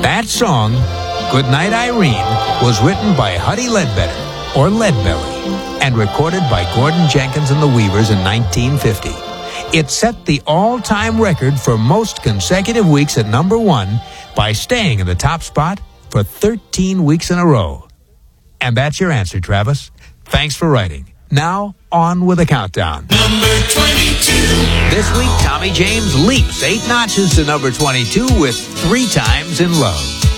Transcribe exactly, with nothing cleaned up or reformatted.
That song, Goodnight Irene, was written by Huddie Ledbetter, or Leadbelly, and recorded by Gordon Jenkins and the Weavers in nineteen fifty. It set the all-time record for most consecutive weeks at number one by staying in the top spot for thirteen weeks in a row. And that's your answer, Travis. Thanks for writing. Now, on with the countdown. Number twenty-two. This week, Tommy James leaps eight notches to number twenty-two with Three Times in Love.